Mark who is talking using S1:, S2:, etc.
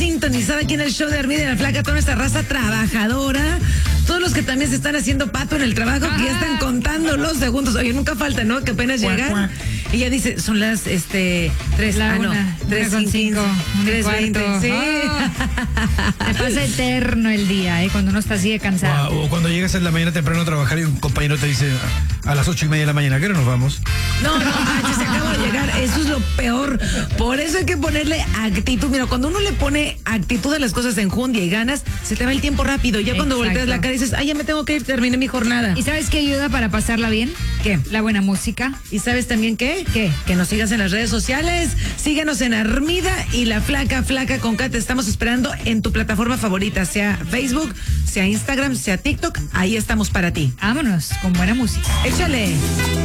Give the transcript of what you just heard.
S1: sintonizada aquí en el show de Armida y la Flaca, toda nuestra raza trabajadora. Todos los que también se están haciendo pato en el trabajo, que ya están contando los segundos. Oye, nunca falta, ¿no? Que apenas llegan. Y ya dice, son las 3,
S2: 3:05,
S1: 3:20. Sí.
S2: Te pasa eterno el día, cuando uno está así de cansado.
S3: O cuando llegas en la mañana temprano a trabajar y un compañero te dice a las 8:30 de la mañana, ¿qué hora nos vamos?
S1: No, se acaba de llegar. Eso es lo peor. Por eso hay que ponerle actitud. Mira, cuando uno le pone actitud a las cosas, enjundia y ganas, se te va el tiempo rápido. Ya cuando volteas la cara dices, ay, ya me tengo que ir, terminé mi jornada.
S2: ¿Y sabes qué ayuda para pasarla bien?
S1: ¿Qué?
S2: La buena música.
S1: ¿Y sabes también qué?
S2: ¿Qué?
S1: Que nos sigas en las redes sociales. Síguenos en Armida y la Flaca con K. Te estamos esperando en tu plataforma favorita, sea Facebook, sea Instagram, sea TikTok. Ahí estamos para ti.
S2: Vámonos con buena música.
S1: Échale.